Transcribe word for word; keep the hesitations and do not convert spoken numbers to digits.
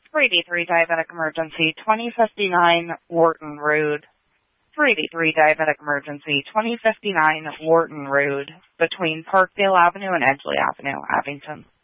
three eight three Diabetic Emergency, twenty fifty-nine Wharton Road. three eight three Diabetic Emergency, twenty fifty-nine Wharton Road, between Parkdale Avenue and Edgeley Avenue, Abington.